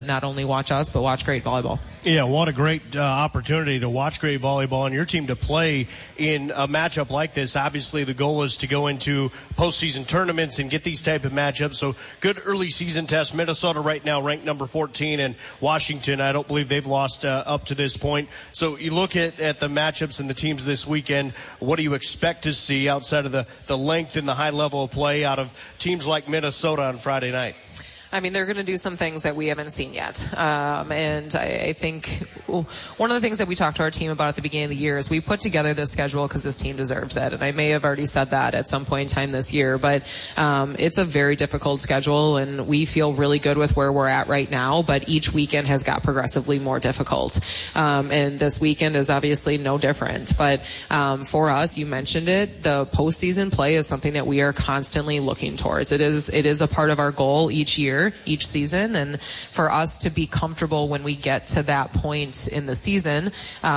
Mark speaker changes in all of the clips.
Speaker 1: not only watch us, but watch great volleyball.
Speaker 2: Yeah, what a great opportunity to watch great volleyball and your team to play in a matchup like this. Obviously, the goal is to go into postseason tournaments and get these type of matchups. So good early season test. Minnesota right now ranked number 14, and Washington, I don't believe they've lost up to this point. So you look at the matchups and the teams this weekend. What do you expect to see outside of the length and the high level of play out of teams like Minnesota on Friday night?
Speaker 1: I mean, they're going to do some things that we haven't seen yet. And I think one of the things that we talked to our team about at the beginning of the year is we put together this schedule because this team deserves it. And I may have already said that at some point in time this year, but it's a very difficult schedule, and we feel really good with where we're at right now, but each weekend has got progressively more difficult. And this weekend is obviously no different. But for us, you mentioned it, the postseason play is something that we are constantly looking towards. It is a part of our goal each year, each season, and for us to be comfortable when we get to that point in the season,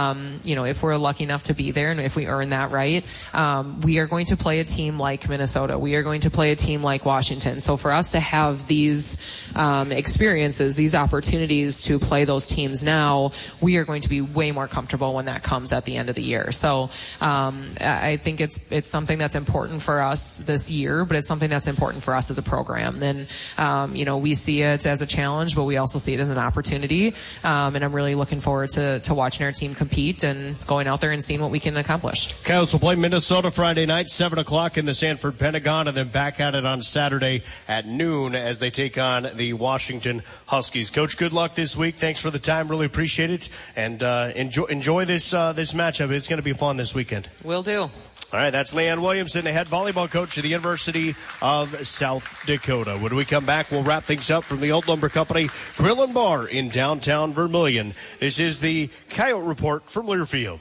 Speaker 1: if we're lucky enough to be there and if we earn that right, we are going to play a team like Minnesota. We are going to play a team like Washington. So for us to have these experiences, these opportunities to play those teams now, we are going to be way more comfortable when that comes at the end of the year. So I think it's something that's important for us this year, but it's something that's important for us as a program. And we see it as a challenge, but we also see it as an opportunity. And I'm really looking forward to watching our team compete and going out there and seeing what we can accomplish.
Speaker 2: Coyotes will play Minnesota Friday night, 7 o'clock in the Sanford Pentagon, and then back at it on Saturday at noon as they take on the Washington Huskies. Coach, good luck this week. Thanks for the time. Really appreciate it. And enjoy this matchup. It's going to be fun this weekend.
Speaker 1: Will do.
Speaker 2: All right, that's Leanne Williamson, the head volleyball coach of the University of South Dakota. When we come back, we'll wrap things up from the Old Lumber Company Grill and Bar in downtown Vermillion. This is the Coyote Report from Learfield.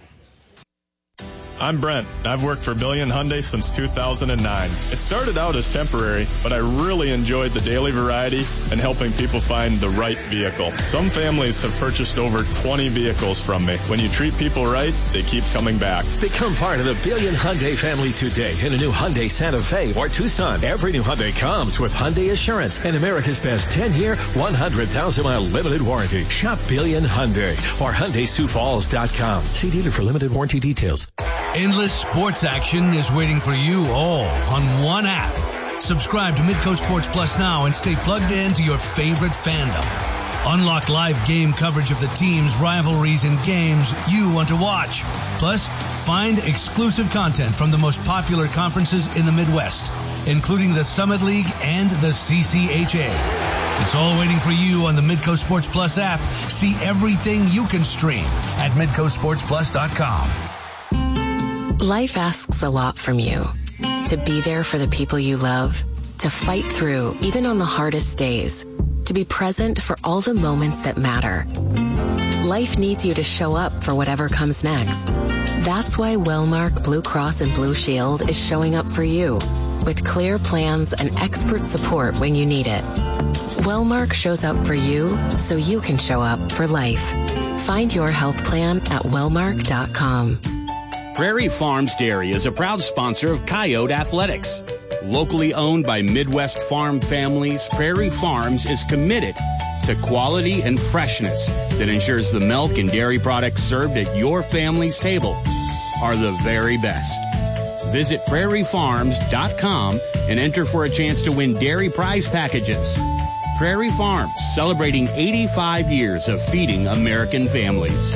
Speaker 3: I'm Brent. I've worked for Billion Hyundai since 2009. It started out as temporary, but I really enjoyed the daily variety and helping people find the right vehicle. Some families have purchased over 20 vehicles from me. When you treat people right, they keep coming back.
Speaker 4: Become part of the Billion Hyundai family today in a new Hyundai Santa Fe or Tucson. Every new Hyundai comes with Hyundai Assurance and America's best 10-year, 100,000-mile limited warranty. Shop Billion Hyundai or HyundaiSiouxFalls.com. See dealer for limited warranty details.
Speaker 5: Endless sports action is waiting for you all on one app. Subscribe to Midco Sports Plus now and stay plugged in to your favorite fandom. Unlock live game coverage of the teams, rivalries, and games you want to watch. Plus, find exclusive content from the most popular conferences in the Midwest, including the Summit League and the CCHA. It's all waiting for you on the Midco Sports Plus app. See everything you can stream at MidcoSportsPlus.com.
Speaker 6: Life asks a lot from you. To be there for the people you love, to fight through even on the hardest days, to be present for all the moments that matter. Life needs you to show up for whatever comes next. That's why Wellmark Blue Cross and Blue Shield is showing up for you with clear plans and expert support when you need it. Wellmark shows up for you so you can show up for life. Find your health plan at wellmark.com.
Speaker 7: Prairie Farms Dairy is a proud sponsor of Coyote Athletics. Locally owned by Midwest farm families, Prairie Farms is committed to quality and freshness that ensures the milk and dairy products served at your family's table are the very best. Visit prairiefarms.com and enter for a chance to win dairy prize packages. Prairie Farms, celebrating 85 years of feeding American families.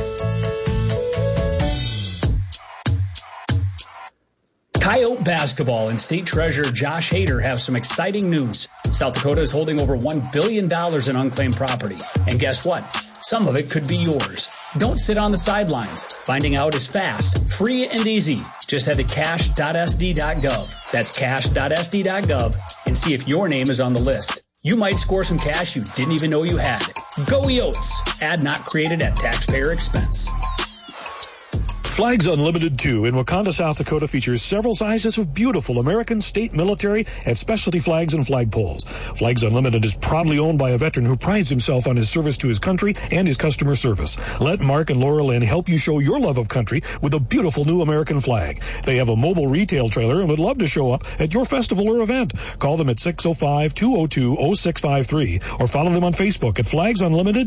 Speaker 8: Coyote basketball and state treasurer Josh Hader have some exciting news. South Dakota is holding over $1 billion in unclaimed property. And guess what? Some of it could be yours. Don't sit on the sidelines. Finding out is fast, free, and easy. Just head to cash.sd.gov. That's cash.sd.gov and see if your name is on the list. You might score some cash you didn't even know you had. Go Yotes! Ad not created at taxpayer expense.
Speaker 9: Flags Unlimited 2 in Wakanda, South Dakota features several sizes of beautiful American, state, military, and specialty flags and flagpoles. Flags Unlimited is proudly owned by a veteran who prides himself on his service to his country and his customer service. Let Mark and Laura Lynn help you show your love of country with a beautiful new American flag. They have a mobile retail trailer and would love to show up at your festival or event. Call them at 605-202-0653 or follow them on Facebook at Flags Unlimited